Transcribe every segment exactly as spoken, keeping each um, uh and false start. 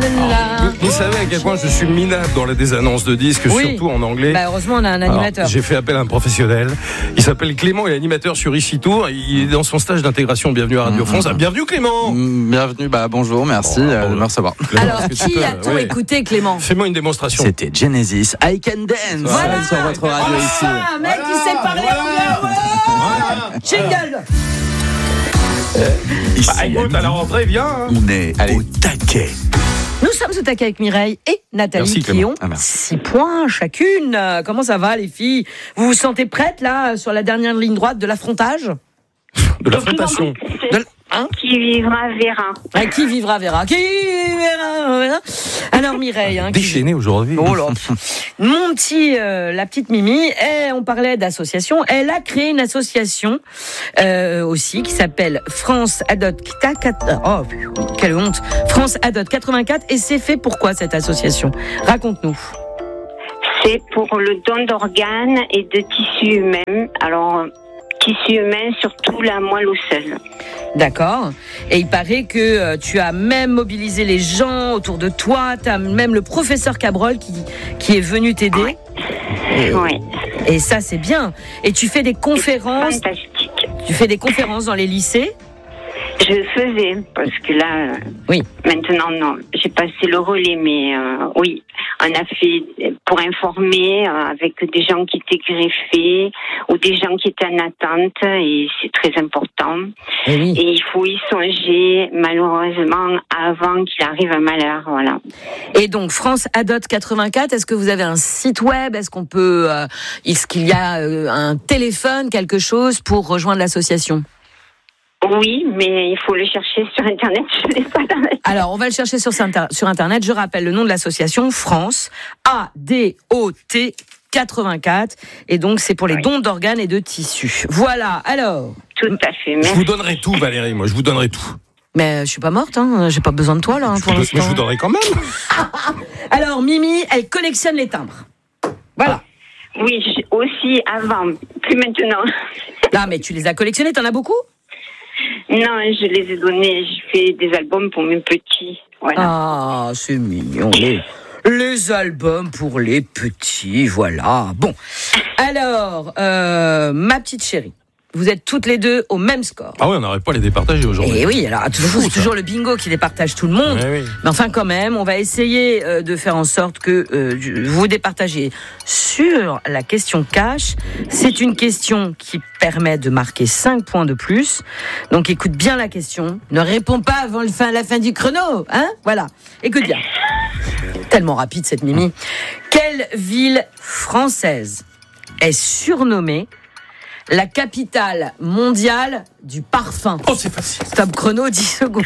vous, vous savez à quel point je suis minable dans les annonces de disques, oui. surtout en anglais. Bah heureusement, on a un animateur. Alors, j'ai fait appel à un professionnel. Il s'appelle Clément, il est animateur sur Ici Tour. Il est dans son stage d'intégration. Bienvenue à Radio mmh. France. Ah, bienvenue Clément. Mmh, bienvenue, bah bonjour, merci. Oh, euh, merci savoir. Alors, qui a-t-on ouais. écouté, Clément? Fais-moi une démonstration. C'était Genesis, I Can Dance. Voilà. Sur votre radio voilà. ici. Un mec voilà. qui sait parler anglais. Voilà. Jingle. Euh, ici, bah, écoute, à la rentrée, viens. Hein. On est Allez. au taquet. Nous sommes au taquet avec Mireille et Nathalie merci, qui ont ah, six points chacune. Comment ça va, les filles? Vous vous sentez prêtes, là, sur la dernière ligne droite de l'affrontage? De l'affrontation. De... Hein qui vivra verra. Ah, qui vivra verra. Qui vivra verra. Alors Mireille, hein, déchaînée qui... aujourd'hui. Oh là. Mon petit, euh, la petite Mimi, elle, on parlait d'association. Elle a créé une association euh, aussi qui s'appelle France Adot. Oh, quelle honte. France Adot quatre-vingt-quatre. Et c'est fait pourquoi cette association? Raconte-nous. C'est pour le don d'organes et de tissus humains. Alors. Tissu humain, surtout la moelle osseuse. D'accord. Et il paraît que euh, tu as même mobilisé les gens autour de toi. Tu as même le professeur Cabrol qui, qui est venu t'aider. Oui. Et, oui. Et ça, c'est bien. Et tu fais des conférences. C'est fantastique. Tu fais des conférences dans les lycées? Je le faisais, parce que là, oui. maintenant, non. J'ai passé le relais, mais euh, oui, on a fait pour informer euh, avec des gens qui étaient greffés ou des gens qui étaient en attente, et c'est très important. Et, oui. et il faut y songer, malheureusement, avant qu'il arrive un malheur, voilà. Et donc, France Adot quatre-vingt-quatre, est-ce que vous avez un site web? Est-ce qu'on peut, euh, est-ce qu'il y a euh, un téléphone, quelque chose pour rejoindre l'association? Oui, mais il faut le chercher sur Internet. Je l'ai pas dans la... Alors, on va le chercher sur, sur Internet. Je rappelle le nom de l'association, France A D O T quatre-vingt-quatre. Et donc, c'est pour les oui. dons d'organes et de tissus. Voilà, alors... Tout à fait, merci. Je vous donnerai tout, Valérie, moi, je vous donnerai tout. Mais je suis pas morte, hein. J'ai pas besoin de toi, là, hein, pour l'instant. Mais je vous donnerai quand même. Alors, Mimi, elle collectionne les timbres. Voilà. Oui, aussi avant, plus maintenant. Là, mais tu les as collectionnés, t'en as beaucoup? Non, je les ai donnés, j'ai fait des albums pour mes petits. Voilà. Ah, c'est mignon. Les, les albums pour les petits, voilà. Bon, alors, euh, ma petite chérie, vous êtes toutes les deux au même score. Ah oui, on n'arrive pas à les départager aujourd'hui. Et oui, alors toujours, c'est toujours le bingo qui départage tout le monde. Oui, oui. Mais enfin, quand même, on va essayer euh, de faire en sorte que euh, vous départagiez sur la question cash. C'est une question qui permet de marquer cinq points de plus. Donc, écoute bien la question. Ne réponds pas avant le fin, la fin du chrono. Hein, voilà. Écoute bien. Tellement rapide, cette Mimi. Quelle ville française est surnommée la capitale mondiale du parfum? Oh, c'est facile. Stop chrono, dix secondes.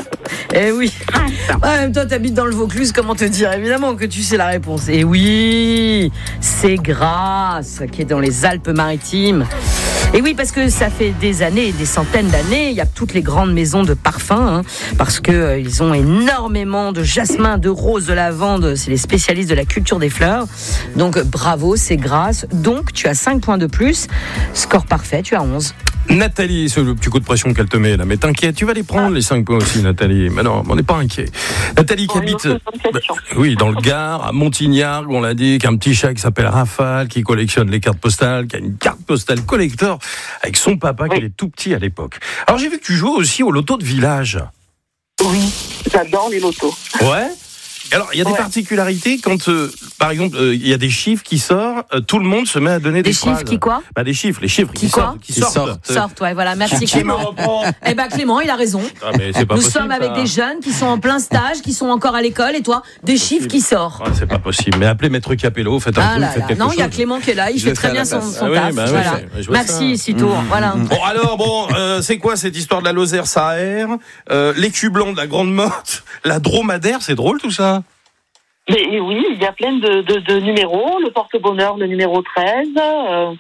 Eh oui. En même temps, t'habites dans le Vaucluse, comment te dire? Évidemment que tu sais la réponse. Et oui, c'est Grasse, qui est dans les Alpes-Maritimes. Et oui, parce que ça fait des années, des centaines d'années, il y a toutes les grandes maisons de parfums, hein, parce que euh, ils ont énormément de jasmin, de rose, de lavande. C'est les spécialistes de la culture des fleurs. Donc bravo, c'est Grasse. Donc tu as cinq points de plus. Score parfait, tu as onze. Nathalie, c'est le petit coup de pression qu'elle te met là, mais t'inquiète, tu vas les prendre les cinq points aussi, Nathalie. Mais non, on n'est pas inquiet. Nathalie qui habite, bah, oui, dans le Gard, à Montignard, on l'a dit, qui a un petit chat qui s'appelle Rafale, qui collectionne les cartes postales, qui a une carte postale collector avec son papa, oui. qui est tout petit à l'époque. Alors j'ai vu que tu jouais aussi au loto de village. Oui, j'adore les lotos. Ouais. Alors, il y a des ouais. particularités quand, euh, par exemple, il euh, y a des chiffres qui sortent, euh, tout le monde se met à donner des, des phrases. chiffres qui quoi? Bah des chiffres, les chiffres qui, qui sortent, qui, qui sortent, sortent, sortent, ouais, voilà, merci qui Clément. Eh ben Clément, il a raison. Ah, mais c'est pas Nous possible, sommes avec ça. des jeunes qui sont en plein stage, qui sont encore à l'école, et toi, des chiffres qui sortent. Ouais, c'est pas possible. Mais appelez Maître Capello, faites un ah truc, là faites là. quelque non, chose. Non, il y a Clément qui est là, il je fait très bien son, son ah taf. Oui, bah, voilà. ouais, merci, Citour. Mmh. Voilà. Bon alors, bon, euh, c'est quoi cette histoire de la Lozère, ça aère, euh, l'écu blanc de la Grande Motte, la dromadaire, c'est drôle tout ça. Mais oui, il y a plein de, de, de numéros. Le porte-bonheur, le numéro treize. Euh,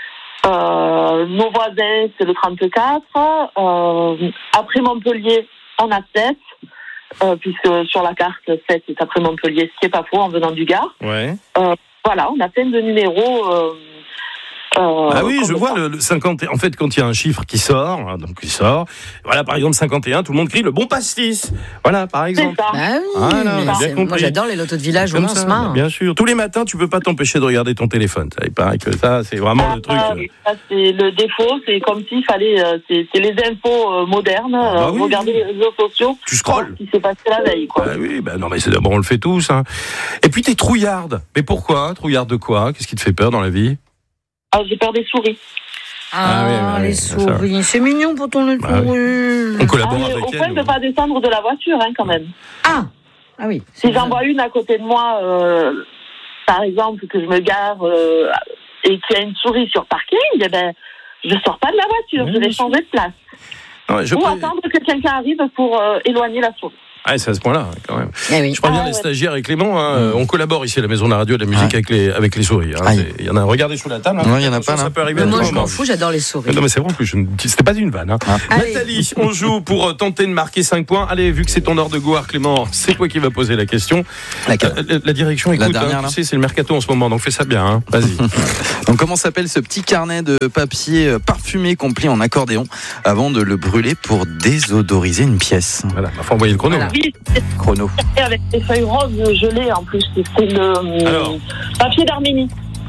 euh, nos voisins, c'est le trente-quatre. Euh, après Montpellier, on a sept. Euh, puisque sur la carte, sept est après Montpellier, ce qui n'est pas faux en venant du Gard. Ouais. Euh, voilà, on a plein de numéros. Euh, Euh, ah oui, je comme vois ça. le, le cinquante. En fait, quand il y a un chiffre qui sort, hein, donc il sort. Voilà, par exemple cinquante et un, tout le monde crie le bon pastis. Voilà, par C'est exemple. ça. Bah oui, Voilà, mais on a bien c'est- moi compris. j'adore les lotos de village, Comme on ça, se marre. bien sûr. Tous les matins, tu peux pas t'empêcher de regarder ton téléphone. Ça, il paraît que ça, c'est vraiment le truc. Ah, oui, ça, c'est le défaut, c'est comme s'il fallait, euh, c'est, c'est les infos euh, modernes, bah euh, oui. regarder les réseaux sociaux, Tu voir scrolles. ce qui s'est passé la veille, quoi. Bah oui, bah non, mais c'est d'abord on le fait tous. Hein. Et puis t'es trouillarde. Mais pourquoi trouillarde de quoi? Qu'est-ce qui te fait peur dans la vie? Ah, j'ai peur des souris. Ah, Ah oui, oui, les oui, souris, c'est mignon pour ton les Bah oui. souris. On collabore Ah, mais avec au elle. point de ne nous. pas descendre de la voiture, hein, quand même. Ah, ah oui. Si j'en vois une à côté de moi, euh, par exemple, que je me gare euh, et qu'il y a une souris sur parking, eh ben, je sors pas de la voiture, Oui, je vais bien sûr. changer de place. Non, mais je Ou pré- attendre que quelqu'un arrive pour euh, éloigner la souris. Ah, c'est à ce point-là, quand même. Eh oui. Je préviens Ah, les ouais. stagiaires et Clément, hein, on collabore ici à la Maison de la Radio et de la musique Ouais. avec, les, avec les souris. hein. Aïe. C'est- Il y en a, regardez sous la table. hein. Ouais, il y en a Attention, pas, là. Ça peut arriver Mais à moi tout je moment. m'en fous, j'adore les souris. Non mais c'est vrai en plus, je ne- c'était pas une vanne. Hein. Allez. Nathalie, on joue pour euh, tenter de marquer cinq points. Allez, vu que c'est ton heure de gloire, Clément, c'est toi qui vas poser la question. Laquelle Euh, la, la direction, écoute, dernière, hein, là tu sais, c'est le mercato en ce moment, donc fais ça bien. Hein. Vas-y. Donc comment s'appelle ce petit carnet de papier euh, parfumé qu'on plie en accordéon avant de le brûler pour désodoriser une pièce? Voilà, il faut envoyer le chrono. Voilà. là. Oui, Chrono. c'est avec des feuilles roses gelées en plus. C'est c'est le euh, Alors. papier d'Arménie.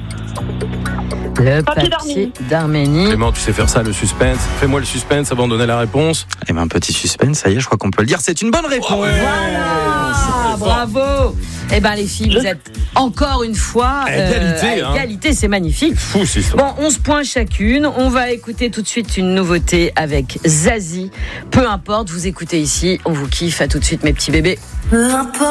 Le Papier papier d'Arménie. Clément, tu sais faire ça, le suspense. Fais-moi le suspense avant de donner la réponse. Eh ben, un petit suspense, ça y est, je crois qu'on peut le dire. C'est une bonne réponse. Voilà, bravo. Eh ben les filles, vous êtes encore une fois À égalité, à hein. égalité, c'est magnifique. Fou, c'est ça. Bon, onze points chacune. On va écouter tout de suite une nouveauté avec Zazie. Peu importe, vous écoutez ici, on vous kiffe. À tout de suite, mes petits bébés. Peu importe.